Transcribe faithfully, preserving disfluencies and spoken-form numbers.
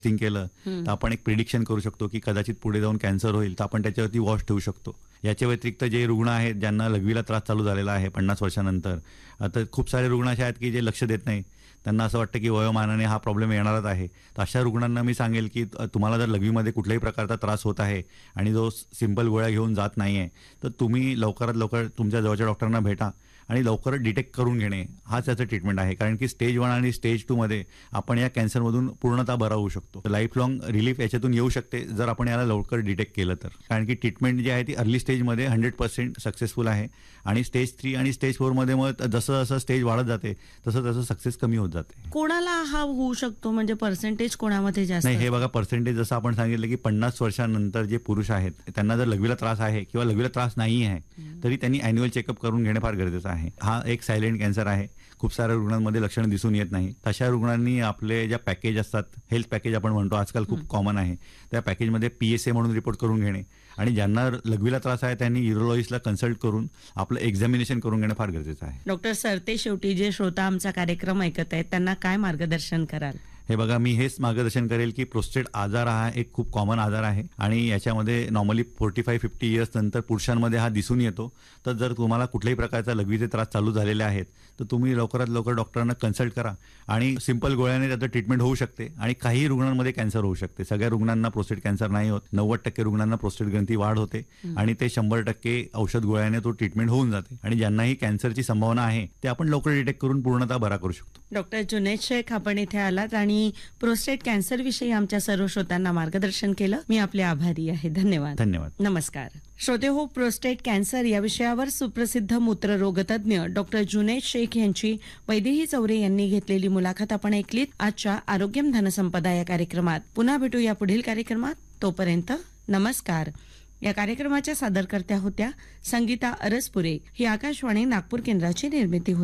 Testing केलं तर आपण एक प्रिडिक्शन करू शकतो की कदाचित पुढे जाऊन कॅन्सर होईल, तर आपण त्याच्यावरती वॉच ठेवू शकतो. याच्या व्यतिरिक्त जे रुग्ण आहेत ज्यांना लघवीला त्रास चालू झालेला आहे पन्नास वर्षानंतर, आता खूप सारे रुग्ण असे आहेत की जे लक्ष देत नाही. त्यांना असं वाटतं की वयोमानाने हा प्रॉब्लेम येणारच आहे. तर अशा रुग्णांना मी सांगेल की तुम्हाला जर लघवीमध्ये कुठल्याही प्रकारचा त्रास होत आहे आणि जो सिंपल गोळ्या घेऊन जात नाही आहे, तर तुम्ही लवकरात लवकर तुमच्या जवळच्या डॉक्टरांना भेटा आणि लवकरच डिटेक्ट करून घेणे हाच याचं ट्रीटमेंट आहे. कारण की स्टेज वन आणि स्टेज टू मध्ये आपण या कॅन्सरमधून पूर्णतः बरा होऊ शकतो. लाईफ लॉंग रिलीफ याच्यातून येऊ शकते जर आपण याला लवकर डिटेक्ट केलं तर. कारण की ट्रीटमेंट जी आहे ती अर्ली स्टेजमध्ये हंड्रेड पर्सेंट सक्सेसफुल आहे आणि स्टेज थ्री आणि स्टेज फोरमध्ये मग जसं जसं स्टेज वाढत जाते तसं तसं सक्सेस कमी होत जाते. कोणाला हा होऊ शकतो, म्हणजे पर्सेंटेज कोणामध्ये जास्त? नाही, हे बघा पर्सेंटेज जसं आपण सांगितलं की पन्नास वर्षानंतर जे पुरुष आहेत त्यांना जर लघवीला त्रास आहे किंवा लघवीला त्रास नाही आहे तरी त्यांनी अॅन्युअल चेकअप करून घेणे फार गरजेचं आहे. हा एक सायलेंट कॅन्सर आहे, खूप साऱ्या रुग्णांमध्ये लक्षणं दिसून येत नाही. तशा रुग्णांनी आपले ज्या पॅकेज असतात, हेल्थ पॅकेज आपण म्हणतो आजकाल खूप कॉमन आहे, त्या पॅकेजमध्ये पी एस ए म्हणून रिपोर्ट करून घेणे आणि ज्यांना लघवीला त्रास आहे त्यांनी युरोलॉजिस्टला कन्सल्ट करून आपलं एक्झामिनेशन करून घेणं फार गरजेचं आहे. डॉक्टर सरते, शेवटी जे श्रोता आमचा कार्यक्रम ऐकत आहेत त्यांना काय मार्गदर्शन कराल? हे बघा, मी हेच मार्गदर्शन करेल की प्रोस्टेट आजार हा एक खूप कॉमन आजार आहे आणि याच्यामध्ये normally forty five fifty years नंतर पुरुषांमध्ये हा दिसून येतो. तर जर तुम्हाला कुठल्याही प्रकारचा लघवीचे त्रास चालू झालेले आहेत तर तुम्ही लवकरात लवकर डॉक्टरांना कन्सल्ट करा आणि सिंपल गोळ्याने त्याचं ट्रीटमेंट होऊ शकते आणि काही रुग्णांमध्ये कॅन्सर होऊ शकते. सगळ्या रुग्णांना प्रोस्टेट कॅन्सर नाही होत. नव्वद टक्के रुग्णांना प्रोस्टेट ग्रंथी वाढ होते आणि ते शंभर टक्के औषध गोळ्याने तो ट्रीटमेंट होऊन जाते आणि ज्यांनाही कॅन्सरची संभावना आहे ते आपण लवकर डिटेक्ट करून पूर्णतः बरा करू शकतो. डॉक्टर जुनैद शेख, आपण इथे आलात आणि प्रोस्टेट कॅन्सर विषयी आमच्या सर्व श्रोत्यांना मार्गदर्शन केलं. मी आपले आभारी आहे. धन्यवाद. धन्यवाद. नमस्कार. श्रोते हो, प्रोस्टेट कॅन्सर या विषयावर सुप्रसिद्ध मूत्ररोगतज्ञ डॉक्टर जुनैद शेख यांची वैदेही चौरे यांनी घेतलेली मुलाखत आपण ऐकलीत आजच्या आरोग्यम धनसंपदा या कार्यक्रमात. पुन्हा भेटू या पुढील कार्यक्रमात. तोपर्यंत नमस्कार. या कार्यक्रमाच्या सादरकर्त्या होत्या संगीता अरसपुरे. ही आकाशवाणी नागपूर केंद्राची निर्मिती होती.